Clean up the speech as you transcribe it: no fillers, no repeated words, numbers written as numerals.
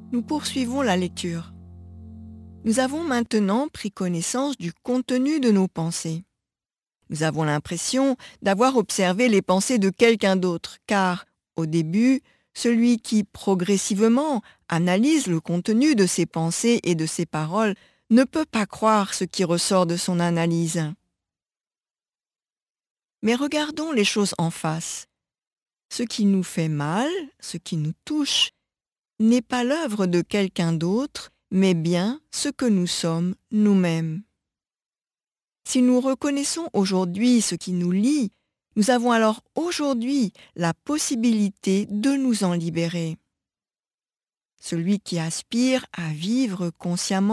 Nous poursuivons la lecture. Nous avons maintenant pris connaissance du contenu de nos pensées. Nous avons l'impression d'avoir observé les pensées de quelqu'un d'autre, car, au début, celui qui progressivement analyse le contenu de ses pensées et de ses paroles ne peut pas croire ce qui ressort de son analyse. Mais regardons les choses en face. Ce qui nous fait mal, ce qui nous touche, n'est pas l'œuvre de quelqu'un d'autre, mais bien ce que nous sommes nous-mêmes. Si nous reconnaissons aujourd'hui ce qui nous lie, nous avons alors aujourd'hui la possibilité de nous en libérer. Celui qui aspire à vivre consciemment